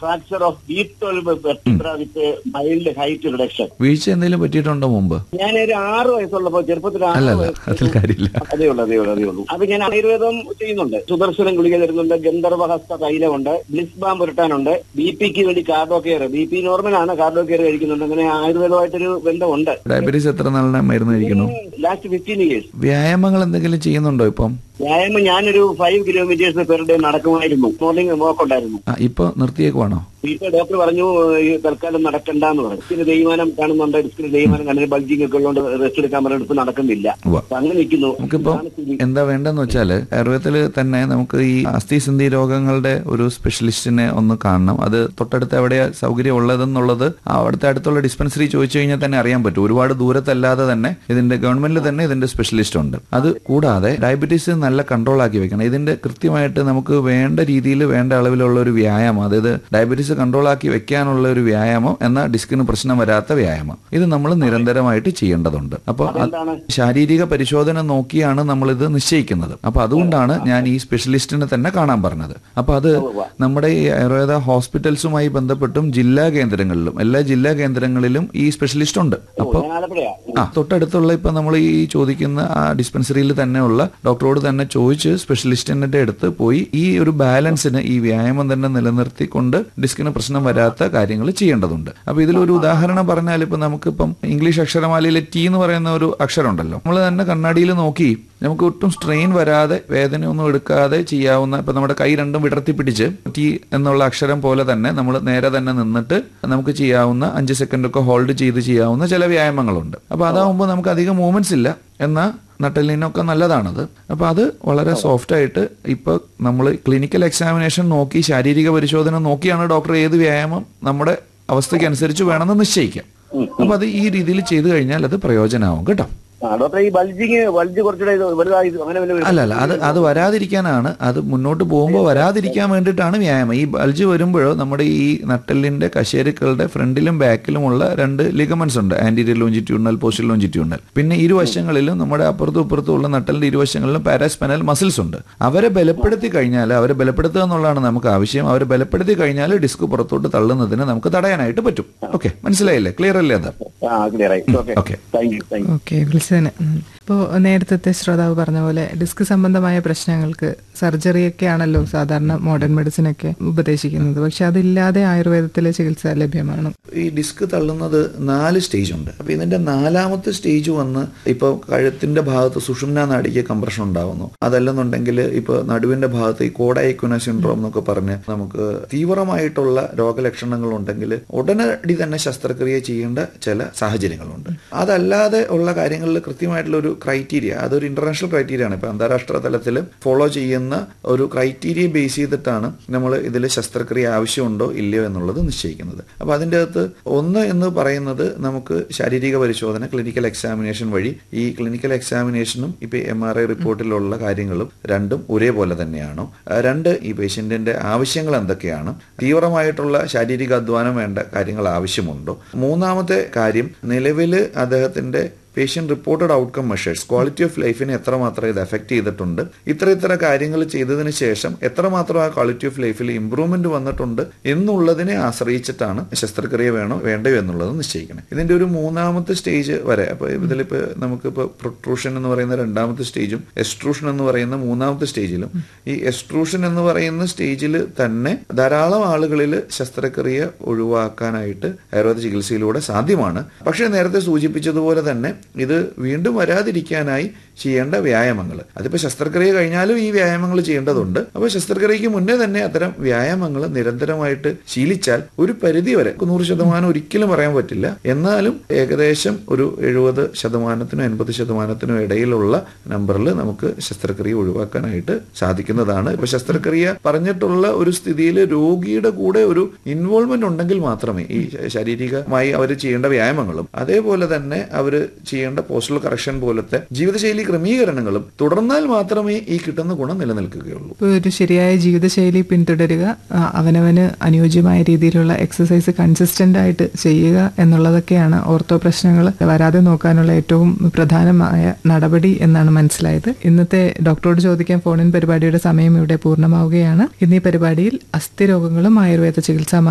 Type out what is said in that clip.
Fracture of B12 vertebra with mild height reduction. വീഴ്ച എന്തെങ്കിലും പറ്റിയിട്ടുണ്ടോ മുമ്പ്? ഞാനൊരു 6 വയസ്സുള്ളപ്പോ ചെറുപ്പത്തിൽ അതിൽ കാര്യമില്ല. അതേ ഉള്ളൂ. അപ്പൊ ഞാൻ ആയുർവേദം ചെയ്യുന്നുണ്ട്. സുദർശനം ഗുളിക തരുന്നുണ്ട്, ഗന്ധർവഹസ്ത തൈലമുണ്ട്, ബ്ലിസ് ബാം പുരട്ടാനുണ്ട്, BP വേണ്ടി കാർഡോ കെയർ, BP നോർമലാണ്, കാർഡോ കെയർ കഴിക്കുന്നുണ്ട്. അങ്ങനെ ആയുർവേദമായിട്ടൊരു ബന്ധമുണ്ട്. ഡയബറ്റീസ് എത്ര നാളിനാ മരുന്ന് കഴിക്കുന്നു? Last 15 years. വ്യായാമങ്ങൾ എന്തെങ്കിലും ചെയ്യുന്നുണ്ടോ ഇപ്പം? വ്യായാമം ഞാനൊരു 5 kilometers പെർ ഡേ നടക്കുമായിരുന്നു. മോർണിംഗ് വാക്ക് ഉണ്ടായിരുന്നു. ഇപ്പൊ നിർത്തിയേക്കുവാണോ? ഇപ്പൊ ഡോക്ടർ പറഞ്ഞു തൽക്കാലം നടക്കണ്ടെന്ന് പറഞ്ഞു. ഡിസ്കിന് തേയ്മാനം കാണുന്നുണ്ട്, ഡിസ്കിന് തേയ്മാനം കണ്ണിന് ബൾജിങ് ഒക്കെ ഉള്ളതുകൊണ്ട് റെസ്റ്റ് എടുക്കാൻ പറഞ്ഞിട്ട് ഇപ്പൊ നടക്കുന്നില്ല. അങ്ങനെ നിൽക്കുന്നു. നമുക്കിപ്പോ എന്താ വേണ്ടെന്ന് വെച്ചാല് ആയുർവേദത്തിൽ തന്നെ നമുക്ക് ഈ അസ്ഥിസന്ധി രോഗങ്ങളുടെ ഒരു സ്പെഷ്യലിസ്റ്റിനെ ഒന്ന് കാണണം. അത് തൊട്ടടുത്ത് എവിടെയാ സൗകര്യം ഉള്ളതെന്നുള്ളത് അവിടുത്തെ അടുത്തുള്ള ഡിസ്പെൻസറി ചോദിച്ചു കഴിഞ്ഞാൽ തന്നെ അറിയാൻ പറ്റും. ഒരുപാട് ദൂരത്തല്ലാതെ തന്നെ ഇതിന്റെ ഗവൺമെന്റിൽ തന്നെ ഇതിന്റെ സ്പെഷ്യലിസ്റ്റ് ഉണ്ട്. അത് കൂടാതെ ഡയബറ്റീസ് നല്ല കൺട്രോൾ ആക്കി വെക്കണം. ഇതിന്റെ കൃത്യമായിട്ട് നമുക്ക് വേണ്ട രീതിയിൽ വേണ്ട അളവിലുള്ള ഒരു വ്യായാമം, അതായത് ഡയബറ്റീസ് കൺട്രോൾ ആക്കി വെക്കാനുള്ള ഒരു വ്യായാമം, എന്നാൽ ഡിസ്കിന് പ്രശ്നം വരാത്ത വ്യായാമം, ഇത് നമ്മൾ നിരന്തരമായിട്ട് ചെയ്യേണ്ടതുണ്ട്. അപ്പോൾ ശാരീരിക പരിശോധന നോക്കിയാണ് നമ്മൾ ഇത് നിശ്ചയിക്കുന്നത്. അപ്പൊ അതുകൊണ്ടാണ് ഞാൻ ഈ സ്പെഷ്യലിസ്റ്റിനെ തന്നെ കാണാൻ പറഞ്ഞത്. അപ്പൊ അത് നമ്മുടെ ഈ ആയുർവേദ ഹോസ്പിറ്റൽസുമായി ബന്ധപ്പെട്ടും ജില്ലാ കേന്ദ്രങ്ങളിലും എല്ലാ ജില്ലാ കേന്ദ്രങ്ങളിലും ഈ സ്പെഷ്യലിസ്റ്റ് ഉണ്ട്. അപ്പോൾ തൊട്ടടുത്തുള്ള ഇപ്പൊ നമ്മൾ ഈ ചോദിക്കുന്ന ആ ഡിസ്പെൻസറിയിൽ തന്നെയുള്ള ഡോക്ടറോട് തന്നെ ചോദിച്ച് സ്പെഷ്യലിസ്റ്റിന്റെ അടുത്ത് പോയി ഈ ഒരു ബാലൻസിന് ഈ വ്യായാമം തന്നെ നിലനിർത്തിക്കൊണ്ട് ഡിസ്കിന് പ്രശ്നം വരാത്ത കാര്യങ്ങൾ ചെയ്യേണ്ടതുണ്ട്. അപ്പൊ ഇതിലൊരു ഉദാഹരണം പറഞ്ഞാൽ ഇപ്പൊ നമുക്കിപ്പം ഇംഗ്ലീഷ് അക്ഷരമാലയിലെ T എന്ന് പറയുന്ന ഒരു അക്ഷരം ഉണ്ടല്ലോ, നമ്മൾ തന്നെ കണ്ണാടിയിൽ നോക്കി നമുക്ക് ഒട്ടും സ്ട്രെയിൻ വരാതെ വേദനയൊന്നും എടുക്കാതെ ചെയ്യാവുന്ന, ഇപ്പൊ നമ്മുടെ കൈ രണ്ടും വിടർത്തി പിടിച്ച് T എന്നുള്ള അക്ഷരം പോലെ തന്നെ നമ്മൾ നേരെ തന്നെ നിന്നിട്ട് നമുക്ക് ചെയ്യാവുന്ന 5 സെക്കൻഡ് ഒക്കെ ഹോൾഡ് ചെയ്ത് ചെയ്യാവുന്ന ചില വ്യായാമങ്ങളുണ്ട്. അപ്പൊ അതാവുമ്പോൾ നമുക്ക് അധികം മൂവ്മെന്റ്സ് ഇല്ല, എന്നാൽ നട്ടലിനൊക്കെ നല്ലതാണത്. അപ്പൊ അത് വളരെ സോഫ്റ്റ് ആയിട്ട് ഇപ്പൊ നമ്മൾ ക്ലിനിക്കൽ എക്സാമിനേഷൻ നോക്കി ശാരീരിക പരിശോധന നോക്കിയാണ് ഡോക്ടർ ഏത് വ്യായാമം നമ്മുടെ അവസ്ഥയ്ക്ക് അനുസരിച്ച് വേണമെന്ന് നിശ്ചയിക്കാം. അപ്പൊ അത് ഈ രീതിയിൽ ചെയ്തു കഴിഞ്ഞാൽ അത് പ്രയോജനമാവും കേട്ടോ. അല്ല അത് വരാതിരിക്കാനാണ്. അത് മുന്നോട്ട് പോകുമ്പോൾ വരാതിരിക്കാൻ വേണ്ടിയിട്ടാണ് വ്യായാമം. ഈ ബൾജ് വരുമ്പോഴോ നമ്മുടെ ഈ നട്ടലിന്റെ കശേരുക്കളുടെ ഫ്രണ്ടിലും ബാക്കിലുമുള്ള 2 ലിഗമെന്റ്സ് ഉണ്ട്, ആന്റീരിയർ ലോഞ്ചിറ്റ്യൂഡിനൽ, പോസ്റ്റീരിയർ ലോഞ്ചിറ്റ്യൂഡിനൽ. പിന്നെ ഇരുവശങ്ങളിലും നമ്മുടെ അപ്പുറത്തും ഇപ്പുറത്തും ഉള്ള നട്ടലിന്റെ ഇരുവശങ്ങളിലും പാരാസ്പൈനൽ മസിൽസ് ഉണ്ട്. അവരെ ബലപ്പെടുത്തി കഴിഞ്ഞാൽ, അവരെ ബലപ്പെടുത്തുക എന്നുള്ളതാണ് നമുക്ക് ആവശ്യം. അവരെ ബലപ്പെടുത്തി കഴിഞ്ഞാൽ ഡിസ്ക് പുറത്തോട്ട് തള്ളുന്നതിന് നമുക്ക് തടയാനായിട്ട് പറ്റും. ഓക്കെ, മനസ്സിലായില്ലേ? ക്ലിയർ അല്ലേ? അത് ഓക്കെ. ഇപ്പോൾ നേരത്തെ ശ്രോതാവ് പറഞ്ഞ പോലെ ഡിസ്ക് സംബന്ധമായ പ്രശ്നങ്ങൾക്ക് സർജറിയൊക്കെയാണല്ലോ സാധാരണ മോഡേൺ മെഡിസിൻ ഒക്കെ ഉപദേശിക്കുന്നത്. പക്ഷെ അതില്ലാതെ ആയുർവേദത്തിലെ ചികിത്സ ലഭ്യമാണ്. ഈ ഡിസ്ക് തള്ളുന്നത് 4 സ്റ്റേജ് ഉണ്ട്. അപ്പൊ ഇതിന്റെ 4ാമത്തെ സ്റ്റേജ് വന്ന് ഇപ്പൊ കഴുത്തിന്റെ ഭാഗത്ത് സുഷുമ്നാ നാഡിക്ക് കംപ്രഷൻ ഉണ്ടാവുന്നു. അതല്ലെന്നുണ്ടെങ്കിൽ ഇപ്പൊ നടുവിന്റെ ഭാഗത്ത് ഈ കോഡൈക്കുന സിൻഡ്രോം എന്നൊക്കെ പറഞ്ഞ് നമുക്ക് തീവ്രമായിട്ടുള്ള രോഗലക്ഷണങ്ങൾ ഉണ്ടെങ്കിൽ ഉടനടി തന്നെ ശസ്ത്രക്രിയ ചെയ്യേണ്ട ചില സാഹചര്യങ്ങളുണ്ട്. അതല്ലാതെ ഉള്ള കാര്യങ്ങളിൽ കൃത്യമായിട്ടുള്ള ഒരു ക്രൈറ്റീരിയ, അതൊരു ഇന്റർനാഷണൽ ക്രൈറ്റീരിയ ആണ്. ഇപ്പൊ അന്താരാഷ്ട്ര തലത്തിൽ ഫോളോ ചെയ്യുന്ന ഒരു ക്രൈറ്റീരിയ ബേസ് ചെയ്തിട്ടാണ് നമ്മൾ ഇതിൽ ശസ്ത്രക്രിയ ആവശ്യമുണ്ടോ ഇല്ലയോ എന്നുള്ളത് നിശ്ചയിക്കുന്നത്. അപ്പൊ അതിൻ്റെ അകത്ത് ഒന്ന് എന്ന് പറയുന്നത് നമുക്ക് ശാരീരിക പരിശോധന, ക്ലിനിക്കൽ എക്സാമിനേഷൻ വഴി. ഈ ക്ലിനിക്കൽ എക്സാമിനേഷനും ഇപ്പൊ MRI റിപ്പോർട്ടിലുള്ള കാര്യങ്ങളും രണ്ടും ഒരേപോലെ തന്നെയാണോ? 2, ഈ പേഷ്യന്റിന്റെ ആവശ്യങ്ങൾ എന്തൊക്കെയാണ്? തീവ്രമായിട്ടുള്ള ശാരീരിക അധ്വാനം വേണ്ട കാര്യങ്ങൾ ആവശ്യമുണ്ടോ? 3ാമത്തെ കാര്യം, നിലവിൽ അദ്ദേഹത്തിന്റെ patient reported outcome measures, quality of ലൈഫിനെ എത്രമാത്രം ഇത് എഫക്ട് ചെയ്തിട്ടുണ്ട്, ഇത്ര കാര്യങ്ങൾ ചെയ്തതിന് ശേഷം എത്രമാത്രം ആ ക്വാളിറ്റി ഓഫ് ലൈഫിൽ ഇംപ്രൂവ്മെന്റ് വന്നിട്ടുണ്ട് എന്നുള്ളതിനെ ആശ്രയിച്ചിട്ടാണ് ശസ്ത്രക്രിയ വേണോ വേണ്ടയോ എന്നുള്ളത് നിശ്ചയിക്കണം. ഇതിന്റെ ഒരു 3ാമത്തെ സ്റ്റേജ് വരെ, അപ്പൊ ഇതിലിപ്പോ നമുക്കിപ്പോ പ്രൊട്രൂഷൻ എന്ന് പറയുന്ന 2ാമത്തെ സ്റ്റേജും എക്സ്ട്രൂഷൻ എന്ന് പറയുന്ന 3ാമത്തെ സ്റ്റേജിലും, ഈ എക്സ്ട്രൂഷൻ എന്ന് പറയുന്ന സ്റ്റേജിൽ തന്നെ ധാരാളം ആളുകളിൽ ശസ്ത്രക്രിയ ഒഴിവാക്കാനായിട്ട് ആയുർവേദ ചികിത്സയിലൂടെ സാധ്യമാണ്. പക്ഷെ നേരത്തെ സൂചിപ്പിച്ചതുപോലെ തന്നെ ഇത് വീണ്ടും വരാതിരിക്കാനായി ചെയ്യേണ്ട വ്യായാമങ്ങൾ, അതിപ്പോ ശസ്ത്രക്രിയ കഴിഞ്ഞാലും ഈ വ്യായാമങ്ങൾ ചെയ്യേണ്ടതുണ്ട്. അപ്പൊ ശസ്ത്രക്രിയക്ക് മുന്നേ തന്നെ അത്തരം വ്യായാമങ്ങൾ നിരന്തരമായിട്ട് ശീലിച്ചാൽ ഒരു പരിധി വരെ, 100% ഒരിക്കലും പറയാൻ പറ്റില്ല, എന്നാലും ഏകദേശം ഒരു 70%-നും 80%-നും ഇടയിലുള്ള നമ്പറിൽ നമുക്ക് ശസ്ത്രക്രിയ ഒഴിവാക്കാനായിട്ട് സാധിക്കുന്നതാണ്. ഇപ്പൊ ശസ്ത്രക്രിയ പറഞ്ഞിട്ടുള്ള ഒരു സ്ഥിതിയിൽ രോഗിയുടെ കൂടെ ഒരു ഇൻവോൾവ്മെന്റ് ഉണ്ടെങ്കിൽ മാത്രമേ ഈ ശാരീരികമായി അവർ ചെയ്യേണ്ട വ്യായാമങ്ങളും അതേപോലെ തന്നെ അവർ ചെയ്യേണ്ട പോസ്റ്റൽ കറക്ഷൻ പോലത്തെ ജീവിതശൈലി ക്രമീകരണങ്ങളും തുടർന്നാൽ മാത്രമേ ഈ കിട്ടുന്ന ഗുണം നിലനിൽക്കുകയുള്ളൂ. ഒരു ശരിയായ ജീവിതശൈലി പിന്തുടരുക, അവനവന് അനുയോജ്യമായ രീതിയിലുള്ള എക്സസൈസ് കൺസിസ്റ്റന്റ് ആയിട്ട് ചെയ്യുക എന്നുള്ളതൊക്കെയാണ് ഓർത്തോ പ്രശ്നങ്ങൾ വരാതെ നോക്കാനുള്ള ഏറ്റവും പ്രധാനമായ നടപടി എന്നാണ് മനസ്സിലായത്. ഇന്നത്തെ ഡോക്ടറോട് ചോദിക്കാൻ ഫോണിൻ പരിപാടിയുടെ സമയം ഇവിടെ പൂർണ്ണമാവുകയാണ്. ഇന്നീ പരിപാടിയിൽ അസ്ഥിരോഗങ്ങളും ആയുർവേദ ചികിത്സാ